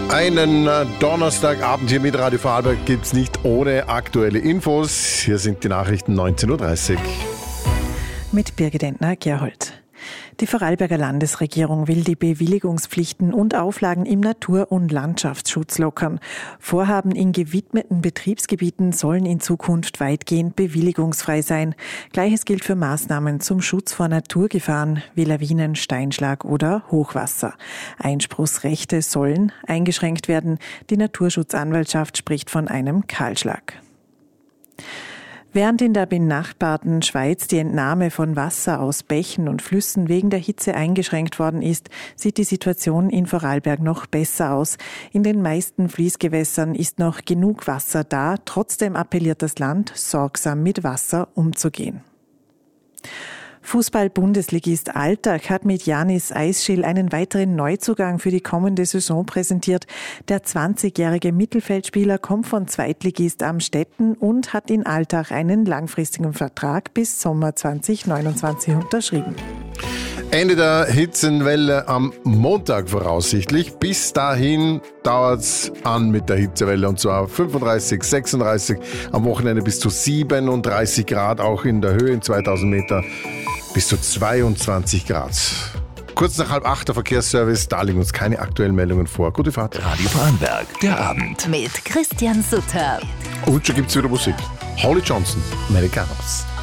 Einen Donnerstagabend hier mit Radio Vorarlberg gibt es nicht ohne aktuelle Infos. Hier sind die Nachrichten 19.30 Uhr. Mit Birgit Entner-Gerhold. Die Vorarlberger Landesregierung will die Bewilligungspflichten und Auflagen im Natur- und Landschaftsschutz lockern. Vorhaben in gewidmeten Betriebsgebieten sollen in Zukunft weitgehend bewilligungsfrei sein. Gleiches gilt für Maßnahmen zum Schutz vor Naturgefahren wie Lawinen, Steinschlag oder Hochwasser. Einspruchsrechte sollen eingeschränkt werden. Die Naturschutzanwaltschaft spricht von einem Kahlschlag. Während in der benachbarten Schweiz die Entnahme von Wasser aus Bächen und Flüssen wegen der Hitze eingeschränkt worden ist, sieht die Situation in Vorarlberg noch besser aus. In den meisten Fließgewässern ist noch genug Wasser da. Trotzdem appelliert das Land, sorgsam mit Wasser umzugehen. Fußball-Bundesligist Altach hat mit Janis Eisschil einen weiteren Neuzugang für die kommende Saison präsentiert. Der 20-jährige Mittelfeldspieler kommt von Zweitligist Amstetten und hat in Altach einen langfristigen Vertrag bis Sommer 2029 unterschrieben. Ende der Hitzewelle am Montag voraussichtlich. Bis dahin dauert es an mit der Hitzewelle und zwar 35, 36, am Wochenende bis zu 37 Grad, auch in der Höhe in 2000 Meter bis zu 22 Grad. Kurz nach 7:30 der Verkehrsservice, da liegen uns keine aktuellen Meldungen vor. Gute Fahrt. Radio Vorarlberg, der Abend. Mit Christian Sutter. Und schon gibt's wieder Musik. Holly Johnson, Americanos.